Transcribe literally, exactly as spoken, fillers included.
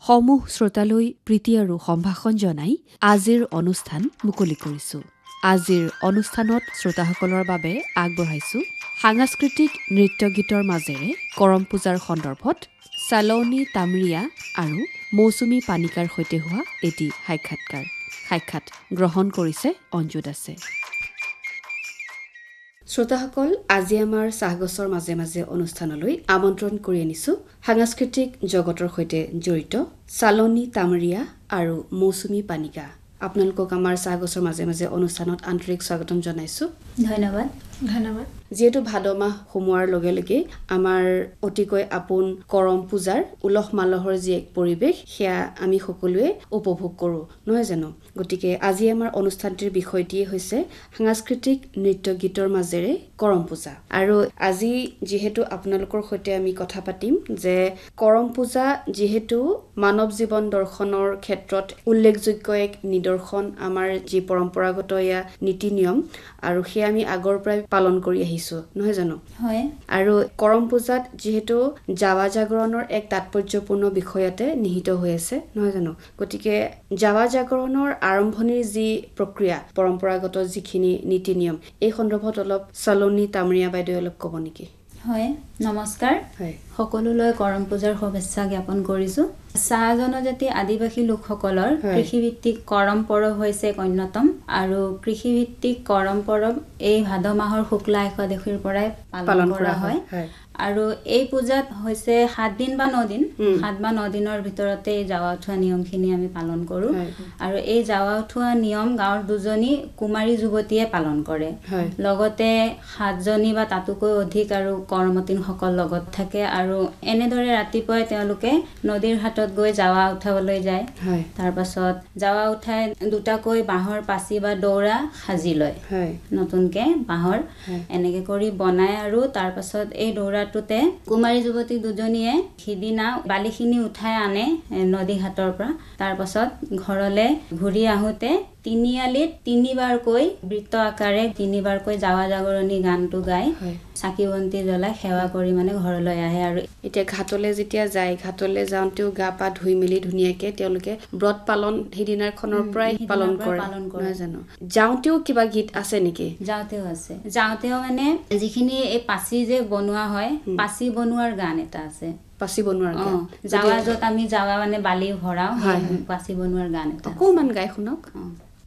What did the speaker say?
সমূহ শ্ৰোতালৈ প্ৰীতি আৰু সম্ভাষণ জনাই আজিৰ অনুষ্ঠান মুকলি কৰিছোঁ। আজিৰ অনুষ্ঠানত শ্ৰোতাসকলৰ বাবে আগবঢ়াইছোঁ সাংস্কৃতিক নৃত্য গীতৰ মাজেৰে কৰম পূজাৰ সন্দৰ্ভত চালনী তামৰীয়া আৰু মৌচুমী পানিকাৰ সৈতে হোৱা এটি সাক্ষাৎকাৰ। সাক্ষাৎ গ্ৰহণ কৰিছে অঞ্জু দাসে। শ্ৰোতাসকল, আজি আমাৰ চাহগছৰ মাজে মাজে অনুষ্ঠানলৈ আমন্ত্ৰণ কৰি আনিছোঁ সাংস্কৃতিক জগতৰ সৈতে জড়িত চালনী তামৰীয়া আৰু মৌচুমী পানিকা। আপোনালোকক আমাৰ চাহগছৰ মাজে মাজে অনুষ্ঠানত আন্তৰিক স্বাগতম জনাইছোঁ। ধন্যবাদ। ধন্যবাদ। যিহেতু ভাদ মাহ সোমোৱাৰ লগে লগে আমাৰ অতিকৈ আপোন কৰম পূজাৰ উলহ মালহৰ যি এক পৰিৱেশ, সেয়া আমি সকলোৱে উপভোগ কৰোঁ, নহয় জানো? গতিকে আজি আমাৰ অনুষ্ঠানটিৰ বিষয়টিয়ে হৈছে সাংস্কৃতিক নৃত্য গীতৰ মাজেৰে কৰম পূজা। আৰু আজি যিহেতু আপোনালোকৰ সৈতে আমি কথা পাতিম যে কৰম পূজা যিহেতু মানৱ জীৱন দৰ্শনৰ ক্ষেত্ৰত উল্লেখযোগ্য এক নিদৰ্শন, আমাৰ যি পৰম্পৰাগত এয়া নীতি নিয়ম আৰু সেয়া আমি আগৰ পৰাই পালন কৰি আহিছো, নহয় জানো? হয়। আৰু কৰম পূজাত যিহেতু জাৱা জাগৰণৰ এক তাৎপৰ্যপূৰ্ণ বিষয়তে নিহিত হৈ আছে, নহয় জানো? গতিকে জাৱা জাগৰণৰ আৰম্ভণিৰ যি প্ৰক্ৰিয়া, পৰম্পৰাগত যিখিনি নীতি নিয়ম, এই সন্দৰ্ভত অলপ চালনী তামৰীয়া বাইদেউ অলপ ক'ব নেকি? হয়, নমস্কাৰ। হয়। সকলোলৈ কৰম পূজাৰ শুভেচ্ছা জ্ঞাপন কৰিছোঁ। চাহ জনজাতি আদিবাসী লোকসকলৰ কৃষিভিত্তিক কৰম পৰৱ হৈছে এক অন্যতম, আৰু কৃষিভিত্তিক কৰম পৰৱ এই ভাদ মাহৰ শুক্লা একাদশীৰ পৰাই পালন কৰা হয়। আৰু এই পূজাত হৈছে সাত দিন বা ন দিন সাত বা ন দিনৰ ভিতৰতে এই জাৱা উঠোৱা নিয়মখিনি আমি পালন কৰোঁ। আৰু এই জাৱা উঠোৱা নিয়ম গাঁৱৰ দুজনী কুমাৰী যুৱতীয়ে পালন কৰে। লগতে সাতজনী বা তাতোকৈ অধিক আৰু কৰ্মতীসকল লগত থাকে। আৰু এনেদৰে ৰাতিপুৱাই তেওঁলোকে নদীৰ ঘাটত গৈ জাৱা উঠাবলৈ যায়। তাৰ পাছত জাৱা উঠাই দুটাকৈ বাঁহৰ পাচি বা দৌৰা সাজি লয়, নতুনকে বাঁহৰ এনেকে কৰি বনায়। আৰু তাৰ পাছত এই দৌৰাটোতে কুমাৰী যুৱতী দুজনীয়ে সিদিনা বালিখিনি উঠাই আনে নদী ঘাটৰ পৰা। তাৰ পাছত ঘৰলে ঘূৰি আহোঁতে তিনিআলিত তিনিবাৰকৈ বৃত্ত আকাৰে তিনিবাৰকৈ জাৱা জাগৰণী গানটো গাই চাকি বন্তি জ্বলাই সেৱা কৰি মানে ঘৰলৈ আহে। আৰু এতিয়া ঘাটলৈ যেতিয়া যায়, ঘাটলৈ যাওঁতেও গা পা ধুই মেলি ধুনীয়াকে তেওঁলোকে ব্ৰত পালন সেইদিনাখনৰ পৰাই পালন কৰে, নহয় জানো? যাওঁতেও কিবা গীত আছে নেকি? যাওঁতেও আছে। যাওঁতেও মানে যিখিনি এই পাচি যে বনোৱা হয়, পাচি বনোৱাৰ গান এটা আছে। পাচি বনোৱাৰ গান, জাৱা য'ত আমি জাৱা মানে বালি ভৰাও, পাচি বনোৱাৰ গান এটা অকণমান গাই শুনক।